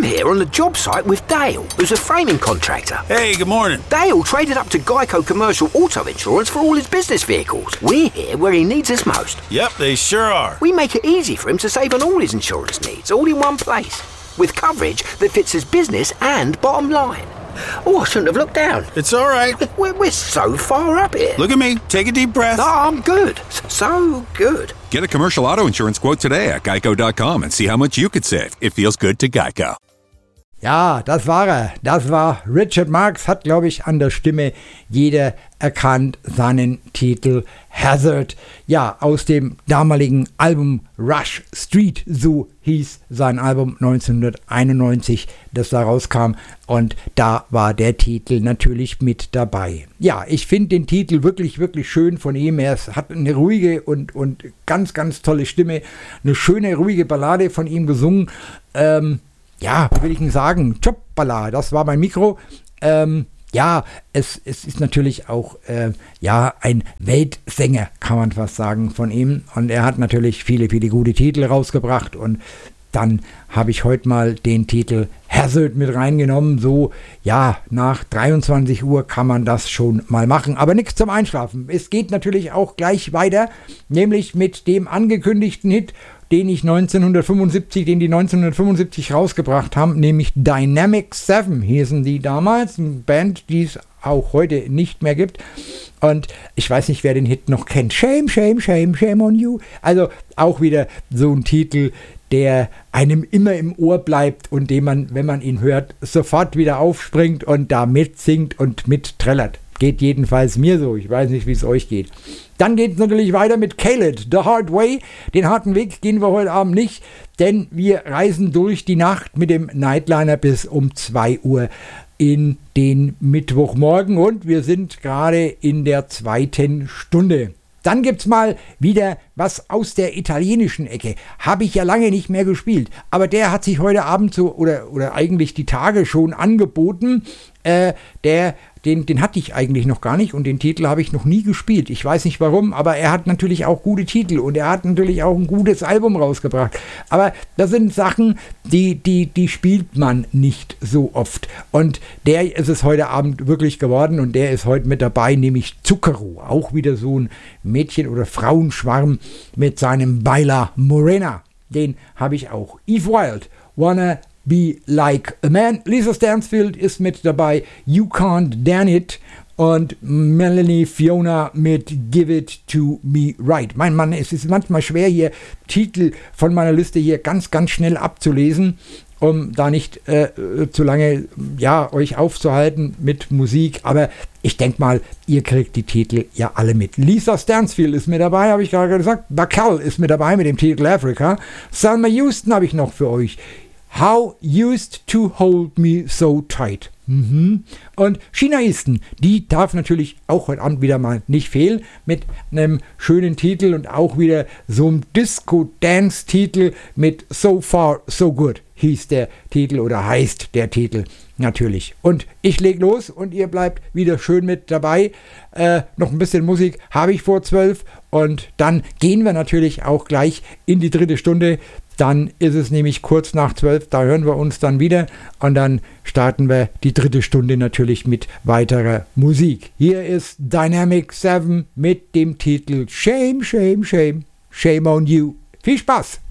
here on the job site with Dale, who's a framing contractor. Hey, good morning. Dale traded up to Geico Commercial Auto Insurance for all his business vehicles. We're here where he needs us most. Yep, they sure are. We make it easy for him to save on all his insurance needs, all in one place, with coverage that fits his business and bottom line. Oh, I shouldn't have looked down. It's all right. We're so far up here. Look at me. Take a deep breath. No, I'm good. So good. Get a commercial auto insurance quote today at geico.com and see how much you could save. It feels good to Geico. Ja, das war er. Das war Richard Marx, hat, glaube ich, an der Stimme jeder erkannt seinen Titel Hazard. Ja, aus dem damaligen Album Rush Street, so hieß sein Album 1991, das da rauskam. Und da war der Titel natürlich mit dabei. Ja, ich finde den Titel wirklich, wirklich schön von ihm. Er hat eine ruhige und ganz, ganz tolle Stimme. Eine schöne, ruhige Ballade von ihm gesungen. Ja, wie will ich denn sagen? Top-Ballade, das war mein Mikro. Ja, es ist natürlich auch ein Weltsänger, kann man fast sagen, von ihm. Und er hat natürlich viele, viele gute Titel rausgebracht. Und dann habe ich heute mal den Titel Hazard mit reingenommen. So, ja, nach 23 Uhr kann man das schon mal machen. Aber nichts zum Einschlafen. Es geht natürlich auch gleich weiter, nämlich mit dem angekündigten Hit, den die 1975 rausgebracht haben, nämlich Dynamic 7 hießen die damals, eine Band, die es auch heute nicht mehr gibt. Und ich weiß nicht, wer den Hit noch kennt. Shame, shame, shame, shame on you. Also auch wieder so ein Titel, der einem immer im Ohr bleibt und den man, wenn man ihn hört, sofort wieder aufspringt und da mitsingt und mitträllert. Geht jedenfalls mir so. Ich weiß nicht, wie es euch geht. Dann geht es natürlich weiter mit Khaled, The Hard Way. Den harten Weg gehen wir heute Abend nicht, denn wir reisen durch die Nacht mit dem Nightliner bis um 2 Uhr in den Mittwochmorgen und wir sind gerade in der 2. Stunde. Dann gibt's mal wieder was aus der italienischen Ecke. Habe ich ja lange nicht mehr gespielt, aber der hat sich heute Abend so oder eigentlich die Tage schon angeboten. Den hatte ich eigentlich noch gar nicht und den Titel habe ich noch nie gespielt. Ich weiß nicht warum, aber er hat natürlich auch gute Titel und er hat natürlich auch ein gutes Album rausgebracht. Aber das sind Sachen, die spielt man nicht so oft. Und der ist es heute Abend wirklich geworden und der ist heute mit dabei, nämlich Zucchero. Auch wieder so ein Mädchen- oder Frauenschwarm mit seinem Baila Morena. Den habe ich auch. Eve Wild, Wanna Be Like a Man. Lisa Stansfield ist mit dabei. You Can't Damn It. Und Melanie Fiona mit Give It To Me Right. Mein Mann, es ist manchmal schwer, hier Titel von meiner Liste hier ganz, ganz schnell abzulesen, um da nicht zu lange euch aufzuhalten mit Musik. Aber ich denke mal, ihr kriegt die Titel ja alle mit. Lisa Stansfield ist mit dabei, habe ich gerade gesagt. Bacall ist mit dabei mit dem Titel Africa. Salma Houston habe ich noch für euch. How Used to Hold Me So Tight. Und Sheena Easton, die darf natürlich auch heute Abend wieder mal nicht fehlen, mit einem schönen Titel und auch wieder so einem Disco-Dance-Titel mit So Far, So Good hieß der Titel oder heißt der Titel natürlich. Und ich leg los und ihr bleibt wieder schön mit dabei. Noch ein bisschen Musik habe ich vor 12 und dann gehen wir natürlich auch gleich in die 3. Stunde. Dann ist es nämlich kurz nach 12, da hören wir uns dann wieder und dann starten wir die 3. Stunde natürlich mit weiterer Musik. Hier ist Dynamic 7 mit dem Titel Shame, Shame, Shame, Shame on You. Viel Spaß!